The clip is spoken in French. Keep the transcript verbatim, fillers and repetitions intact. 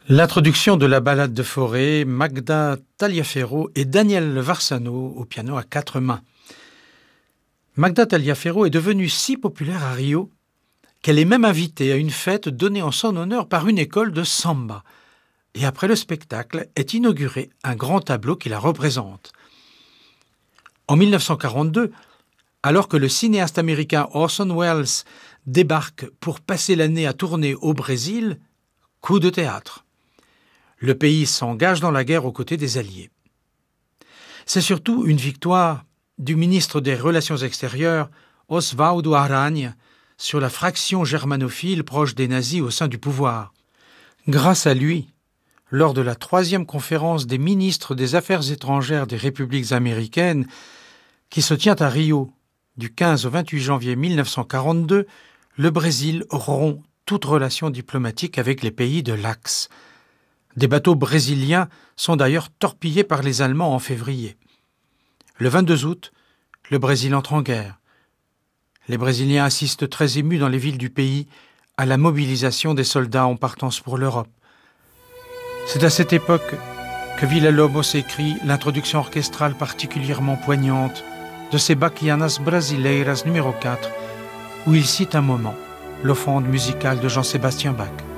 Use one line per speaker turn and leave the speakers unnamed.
L'introduction de la ballade de Fauré, Magda Taliaferro et Daniel Varsano au piano à quatre mains. Magda Taliaferro est devenue si populaire à Rio qu'elle est même invitée à une fête donnée en son honneur par une école de samba. Et après le spectacle est inauguré un grand tableau qui la représente. En mille neuf cent quarante-deux, alors que le cinéaste américain Orson Welles débarque pour passer l'année à tourner au Brésil, coup de théâtre. Le pays s'engage dans la guerre aux côtés des Alliés. C'est surtout une victoire du ministre des Relations extérieures, Oswaldo Aranha, sur la fraction germanophile proche des nazis au sein du pouvoir. Grâce à lui, lors de la troisième conférence des ministres des Affaires étrangères des républiques américaines, qui se tient à Rio du quinze au vingt-huit janvier mille neuf cent quarante-deux, le Brésil rompt toute relation diplomatique avec les pays de l'Axe. Des bateaux brésiliens sont d'ailleurs torpillés par les Allemands en février. Le vingt-deux août, le Brésil entre en guerre. Les Brésiliens assistent très émus dans les villes du pays à la mobilisation des soldats en partance pour l'Europe. C'est à cette époque que Villa-Lobos écrit l'introduction orchestrale particulièrement poignante de ses Baquianas Brasileiras numéro quatre, où il cite un moment l'offrande musicale de Jean-Sébastien Bach.